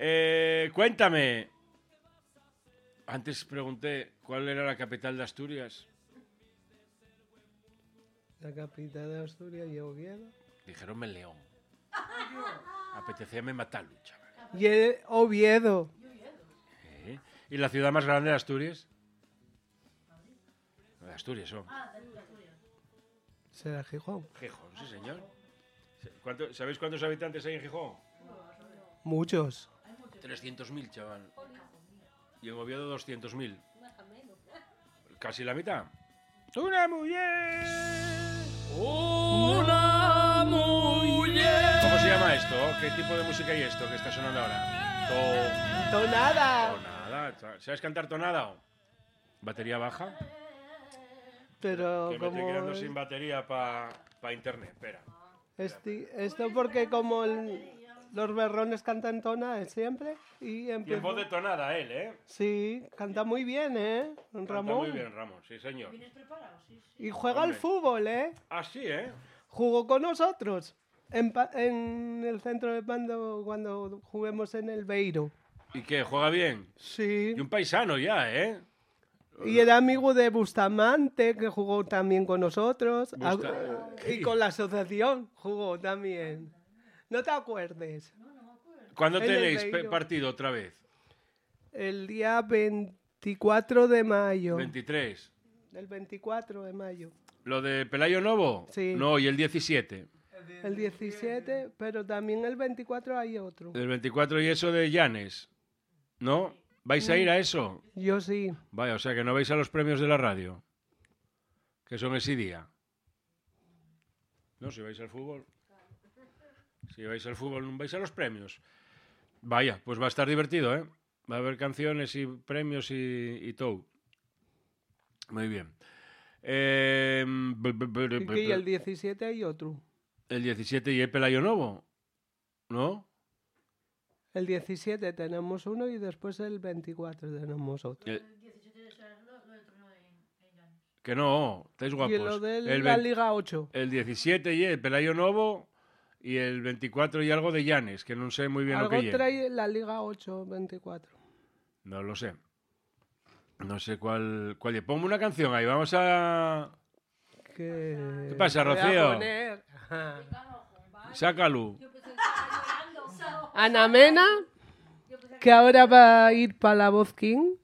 Cuéntame. Antes pregunté cuál era la capital de Asturias. La capital de Asturias y Oviedo. Dijeronme León. Apetecíame matarlo, chaval. Y el Oviedo. ¿Y la ciudad más grande de Asturias? De Asturias, son. ¿Será Gijón? Gijón, sí, señor. ¿Sabéis cuántos habitantes hay en Gijón? Muchos. 300.000, chaval. Y en Oviedo 200.000. Casi la mitad. ¡Una mujer! ¡Una mujer! ¿Cómo se llama esto? ¿Qué tipo de música hay esto que está sonando ahora? ¡Tonada! Tonada. ¿Sabes cantar tonada? ¿Batería baja? Pero Que me estoy como... quedando sin batería para internet. Espera. Esto porque como los berrones cantan tonada siempre y Y en voz de tonada él, ¿eh? Sí, canta muy bien, Ramón. Canta muy bien, Ramón, sí, señor. Y juega al Hombre. fútbol, Ah, sí, ¿eh? Jugó con nosotros en el centro de mando cuando juguemos en el Beiro. ¿Y qué? ¿Juega bien? Sí. Y un paisano ya, ¿eh? Y era amigo de Bustamante, que jugó también con nosotros. Y con la asociación jugó también. ¿No te acuerdes? ¿Cuándo En el tenéis Beiro. partido otra vez? El día 24 de mayo. 23. El 24 de mayo. ¿Lo de Pelayo Novo? Sí. No, y el 17. El 17, pero también el 24 hay otro. El 24 y eso de Llanes. ¿No? ¿Vais a ir a eso? Yo sí. Vaya, o sea que no vais a los premios de la radio. Que son ese día. No, si vais al fútbol. Si vais al fútbol, no vais a los premios. Vaya, pues va a estar divertido, ¿eh? Va a haber canciones y premios y todo. Muy bien. Y el 17 hay otro. El 17 y el Pelayo Novo, ¿no? El 17 tenemos uno y después el 24 tenemos otro. Que no, estáis guapos. Y lo de El la 20 Liga 8. El 17 y el Pelayo Novo y el 24 y algo de Llanes, que no sé muy bien Algo lo que lleva. trae la Liga 8, 24. No lo sé. No sé cuál lleva. Ponme una canción ahí, vamos a... ¿Qué pasa, voy a Rocío? poner. Sácalo. Ana Mena, que ahora va a ir para la voz King.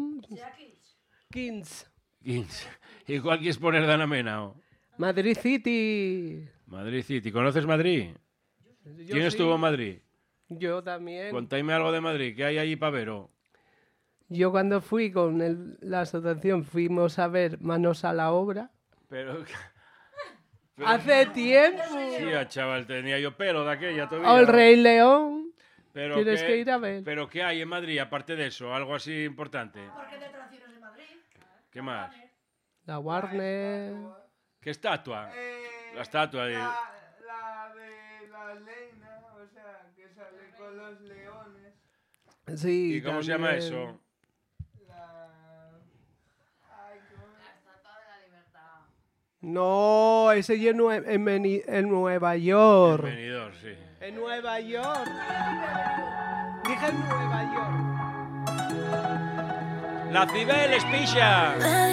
Kings. 15. ¿Y cuál quieres poner de Ana Mena? Oh? Madrid City. Madrid City. ¿Conoces Madrid? Yo ¿Quién estuvo en Madrid? Yo también. Contadme algo de Madrid. ¿Qué hay allí para ver? Oh? Yo cuando fui con la asociación fuimos a ver Manos a la Obra. Pero... Hace tiempo. Sí, chaval, tenía yo pelo de aquella todavía. O El Rey León. Pero Tienes que ir a ver. ¿Pero qué hay en Madrid, aparte de eso? ¿Algo así importante? Parque de atracciones de Madrid. ¿Qué más? La Warner. ¿Qué estatua? La estatua de... La de la Leina, o sea, que sale con los leones. Sí, ¿Y cómo se llama también. eso? No, ese ya en Nueva York. El venidor, sí. En Nueva York. Dije en Nueva York. La Cibeles, picha.